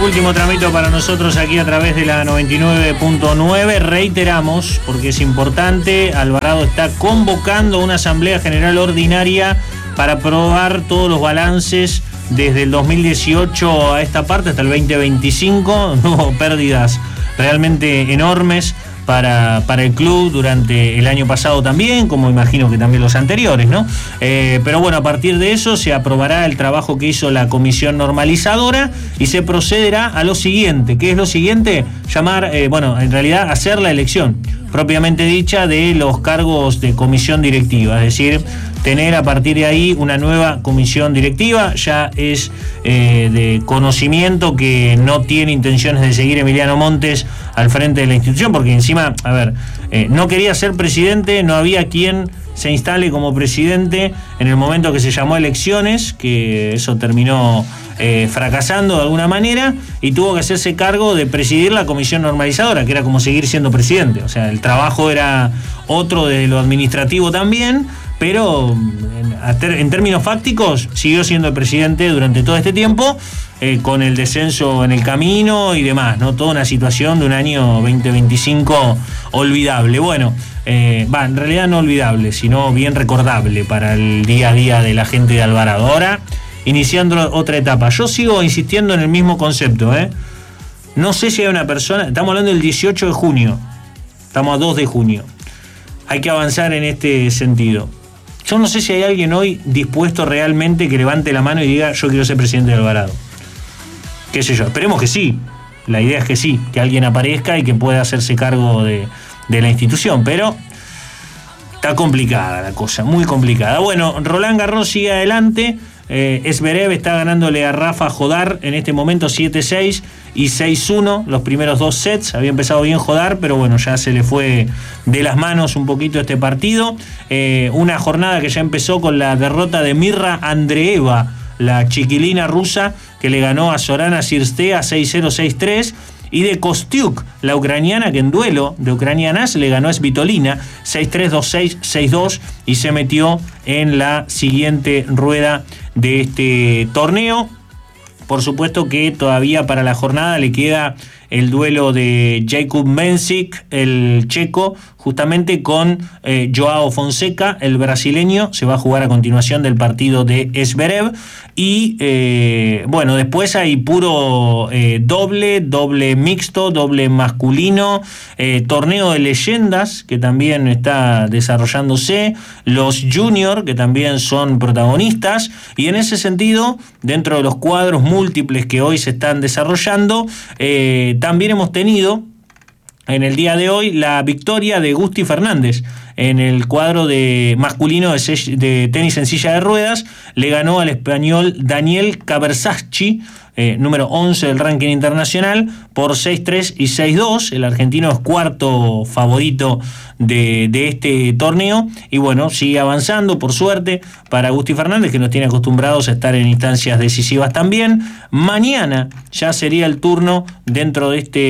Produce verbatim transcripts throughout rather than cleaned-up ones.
Último tramito para nosotros aquí a través de la noventa y nueve punto nueve. Reiteramos, porque es importante, Alvarado está convocando una asamblea general ordinaria para aprobar todos los balances desde el dos mil dieciocho a esta parte hasta el veinte veinticinco. No hubo pérdidas realmente enormes para, para el club durante el año pasado también, como imagino que también los anteriores, ¿no? Eh, pero bueno, a partir de eso se aprobará el trabajo que hizo la comisión normalizadora y se procederá a lo siguiente. ¿Qué es lo siguiente? Llamar, eh, bueno, en realidad hacer la elección propiamente dicha de los cargos de comisión directiva, es decir, tener a partir de ahí una nueva comisión directiva. Ya es eh, de conocimiento que no tiene intenciones de seguir Emiliano Montes al frente de la institución, porque encima, a ver, eh, no quería ser presidente, no había quien se instale como presidente en el momento que se llamó elecciones, que eso terminó eh, fracasando de alguna manera, y tuvo que hacerse cargo de presidir la comisión normalizadora, que era como seguir siendo presidente. O sea, el trabajo era otro de lo administrativo también, pero en, en términos fácticos siguió siendo el presidente durante todo este tiempo, eh, con el descenso en el camino y demás, ¿no? Toda una situación de un año veinte veinticinco olvidable. Bueno, eh, va, en realidad no olvidable, sino bien recordable para el día a día de la gente de Alvarado. Ahora, iniciando otra etapa. Yo sigo insistiendo en el mismo concepto, ¿eh? No sé si hay una persona, estamos hablando del dieciocho de junio, estamos a dos de junio. Hay que avanzar en este sentido. Yo no sé si hay alguien hoy dispuesto realmente que levante la mano y diga: yo quiero ser presidente de Alvarado. Qué sé yo, esperemos que sí. La idea es que sí, que alguien aparezca y que pueda hacerse cargo de, de la institución, pero está complicada la cosa, muy complicada. Bueno, Roland Garros sigue adelante. Eh, Zverev está ganándole a Rafa Jodar en este momento siete seis y seis uno los primeros dos sets. Había empezado bien Jodar, pero bueno, ya se le fue de las manos un poquito este partido. Eh, una jornada que ya empezó con la derrota de Mirra Andreeva, la chiquilina rusa, que le ganó a Zorana Cirstea seis cero seis tres. Y de Kostiuk, la ucraniana, que en duelo de ucranianas le ganó a Svitolina seis tres dos seis seis dos y se metió en la siguiente rueda de este torneo. Por supuesto que todavía para la jornada le queda el duelo de Jakub Mensik, el checo, justamente con eh, Joao Fonseca, el brasileño. Se va a jugar a continuación del partido de Zverev. Y eh, bueno, después hay puro eh, doble, doble mixto, doble masculino, eh, torneo de leyendas que también está desarrollándose, los junior que también son protagonistas, y en ese sentido, dentro de los cuadros múltiples que hoy se están desarrollando, eh, también hemos tenido en el día de hoy la victoria de Gusti Fernández en el cuadro de masculino de, de tenis en silla de ruedas. Le ganó al español Daniel Cabersacchi, eh, número once del ranking internacional, por seis tres y seis dos. El argentino es cuarto favorito de, de este torneo y bueno, sigue avanzando por suerte para Gusti Fernández, que nos tiene acostumbrados a estar en instancias decisivas también. Mañana ya sería el turno dentro de este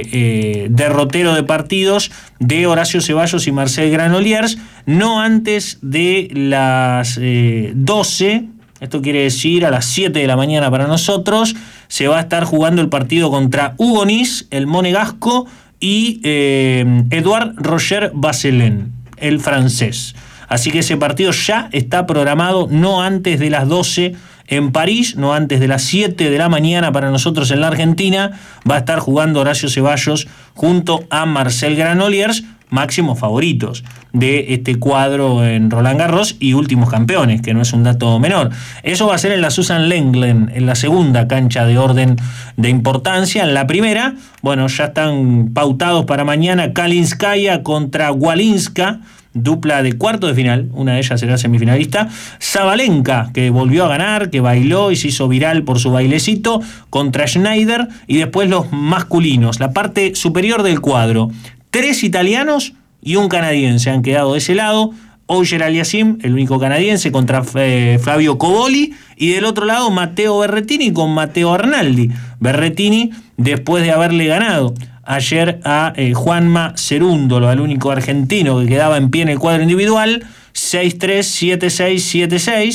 eh, derrotero de partidos de Horacio Ceballos y Marcel Granollers, no antes de las eh, doce. Esto quiere decir a las siete de la mañana para nosotros. Se va a estar jugando el partido contra Hugo Nis, el monegasco, y eh, Edouard Roger Vasselin, el francés. Así que ese partido ya está programado no antes de las doce en París, no antes de las siete de la mañana para nosotros en la Argentina. Va a estar jugando Horacio Ceballos junto a Marcel Granollers, máximos favoritos de este cuadro en Roland Garros y últimos campeones, que no es un dato menor. Eso va a ser en la Susan Lenglen, en la segunda cancha de orden de importancia. En la primera, bueno, ya están pautados para mañana Kalinskaya contra Walinska, dupla de cuarto de final, una de ellas será semifinalista. Sabalenka, que volvió a ganar, que bailó y se hizo viral por su bailecito, contra Schneider. Y después los masculinos, la parte superior del cuadro. Tres italianos y un canadiense han quedado de ese lado. Auger Aliassime, el único canadiense, contra eh, Flavio Coboli. Y del otro lado, Matteo Berrettini con Matteo Arnaldi. Berrettini, después de haberle ganado ayer a eh, Juanma Cerúndolo, el único argentino que quedaba en pie en el cuadro individual, seis tres, siete seis, siete seis.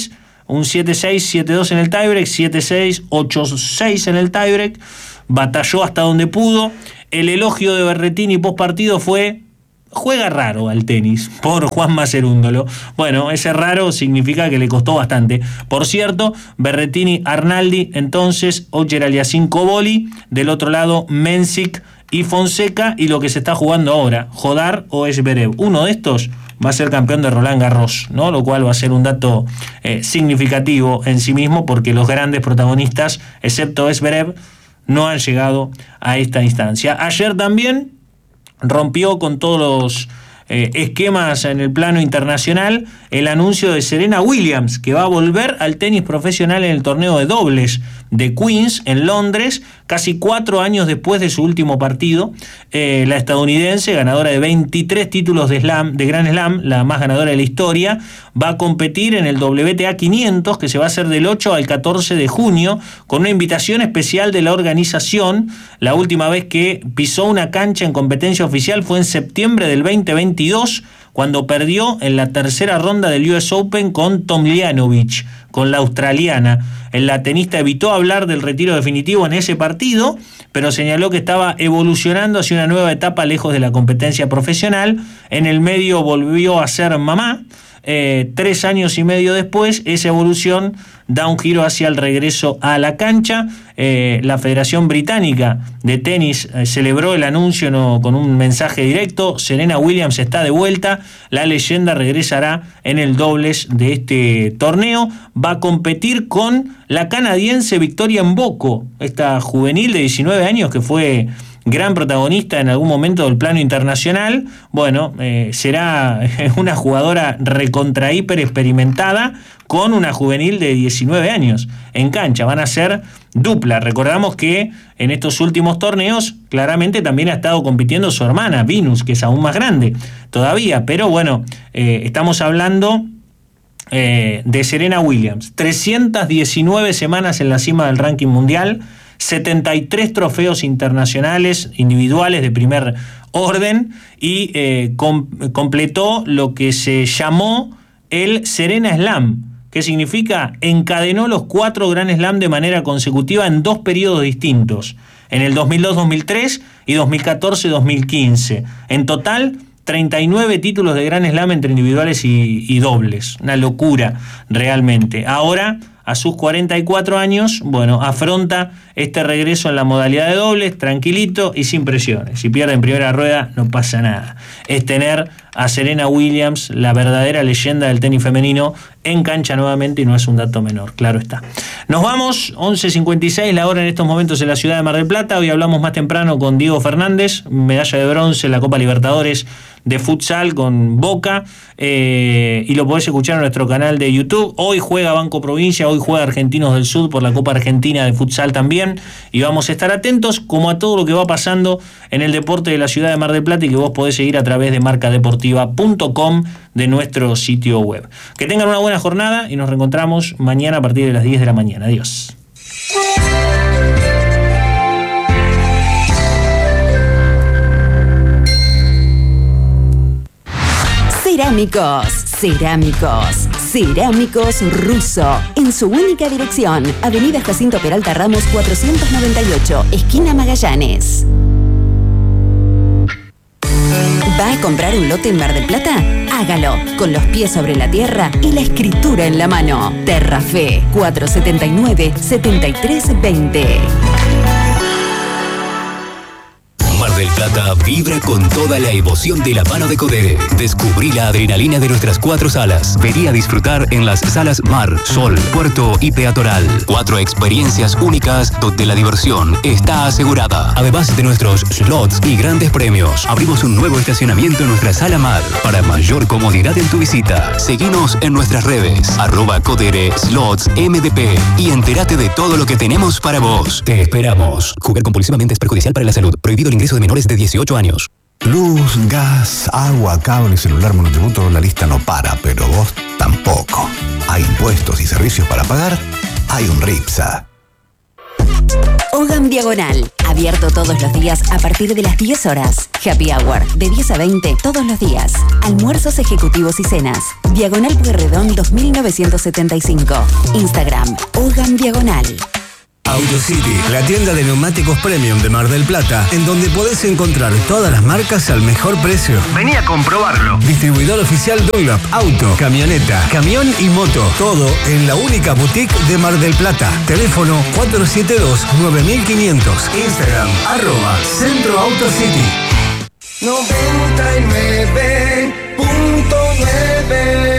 un siete seis, siete dos en el tiebreak, siete seis, ocho seis en el tiebreak, batalló hasta donde pudo. El elogio de Berrettini post partido fue: juega raro al tenis, por Juan Macerúndolo. Bueno, ese raro significa que le costó bastante. Por cierto, Berrettini, Arnaldi, entonces Ogier Aliassime, Cobolli, del otro lado Mensik y Fonseca, y lo que se está jugando ahora, Jodar o Zverev. Uno de estos va a ser campeón de Roland Garros, ¿no? Lo cual va a ser un dato eh, significativo en sí mismo, porque los grandes protagonistas, excepto Zverev, no han llegado a esta instancia. Ayer también rompió con todos los eh, esquemas en el plano internacional el anuncio de Serena Williams, que va a volver al tenis profesional en el torneo de dobles de Queens en Londres, casi cuatro años después de su último partido. Eh, la estadounidense, ganadora de veintitrés títulos de Slam, de Grand Slam, la más ganadora de la historia, va a competir en el W T A quinientos, que se va a hacer del ocho al catorce de junio, con una invitación especial de la organización. La última vez que pisó una cancha en competencia oficial fue en septiembre del veinte veintidós, cuando perdió en la tercera ronda del U S Open con Tomljanovic, con la australiana. La tenista evitó hablar del retiro definitivo en ese partido, pero señaló que estaba evolucionando hacia una nueva etapa lejos de la competencia profesional. En el medio volvió a ser mamá. Eh, tres años y medio después, esa evolución da un giro hacia el regreso a la cancha. Eh, la Federación Británica de Tenis eh, celebró el anuncio no, con un mensaje directo: Serena Williams está de vuelta, la leyenda regresará en el dobles de este torneo. Va a competir con la canadiense Victoria Mboko, esta juvenil de diecinueve años que fue gran protagonista en algún momento del plano internacional. Bueno, eh, será una jugadora recontra hiper experimentada con una juvenil de diecinueve años en cancha. Van a ser dupla. Recordamos que en estos últimos torneos claramente también ha estado compitiendo su hermana Venus, que es aún más grande todavía, pero bueno, eh, estamos hablando eh, de Serena Williams, trescientas diecinueve semanas en la cima del ranking mundial, setenta y tres trofeos internacionales individuales de primer orden, y eh, com- completó lo que se llamó el Serena Slam, que significa encadenó los cuatro Grand Slam de manera consecutiva en dos periodos distintos, en el dos mil dos dos mil tres y dos mil catorce dos mil quince. En total, treinta y nueve títulos de Grand Slam entre individuales y, y dobles. Una locura realmente. Ahora, a sus cuarenta y cuatro años, bueno, afronta este regreso en la modalidad de dobles, tranquilito y sin presiones. Si pierde en primera rueda, no pasa nada. Es tener a Serena Williams, la verdadera leyenda del tenis femenino, en cancha nuevamente, y no es un dato menor, claro está. Nos vamos, once cincuenta y seis la hora en estos momentos en la ciudad de Mar del Plata. Hoy hablamos más temprano con Diego Fernández, medalla de bronce en la Copa Libertadores de futsal con Boca, eh, y lo podés escuchar en nuestro canal de YouTube. Hoy juega Banco Provincia, hoy juega Argentinos del Sud por la Copa Argentina de futsal también, y vamos a estar atentos como a todo lo que va pasando en el deporte de la ciudad de Mar del Plata, y que vos podés seguir a través de marca deportiva punto com, de nuestro sitio web. Que tengan una buena jornada y nos reencontramos mañana a partir de las diez de la mañana. Adiós. Cerámicos, Cerámicos, Cerámicos Russo, en su única dirección, Avenida Jacinto Peralta Ramos cuatrocientos noventa y ocho, esquina Magallanes. ¿Va a comprar un lote en Mar del Plata? Hágalo, con los pies sobre la tierra y la escritura en la mano. Terrafe, cuatrocientos setenta y nueve, setenta y tres veinte. Mar del Plata vibra con toda la emoción de la mano de Codere. Descubrí la adrenalina de nuestras cuatro salas. Vení a disfrutar en las salas Mar, Sol, Puerto y Peatonal. Cuatro experiencias únicas donde la diversión está asegurada. Además de nuestros slots y grandes premios, abrimos un nuevo estacionamiento en nuestra sala Mar para mayor comodidad en tu visita. Seguinos en nuestras redes, arroba Codere Slots M D P, y entérate de todo lo que tenemos para vos. Te esperamos. Jugar compulsivamente es perjudicial para la salud. Prohibido el ingreso de menores de dieciocho años. Luz, gas, agua, cable, celular, monotributo, la lista no para, pero vos tampoco. Hay impuestos y servicios para pagar, hay un RIPSA. Ogam Diagonal, Abierto todos los días a partir de las diez horas. Happy Hour, de diez a veinte todos los días. Almuerzos ejecutivos y cenas. Diagonal Pueyrredón dos mil novecientos setenta y cinco. Instagram, Hogan Diagonal. AutoCity, la tienda de neumáticos premium de Mar del Plata, en donde podés encontrar todas las marcas al mejor precio. Vení a comprobarlo. Distribuidor oficial Dunlop, auto, camioneta, camión y moto. Todo en la única boutique de Mar del Plata. Teléfono cuatro siete dos, nueve mil quinientos. Instagram, arroba Centro AutoCity. noventa y nueve punto nueve.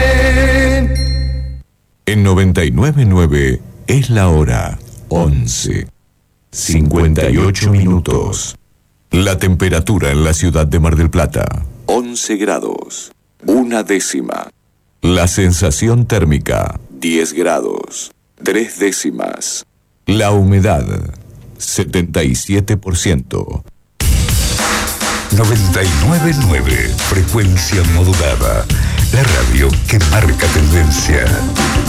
En noventa y nueve punto nueve es la hora once, cincuenta y ocho minutos. La temperatura en la ciudad de Mar del Plata, once grados, una décima. La sensación térmica, diez grados, tres décimas. La humedad, setenta y siete por ciento. noventa y nueve punto nueve, frecuencia modulada. La radio que marca tendencia.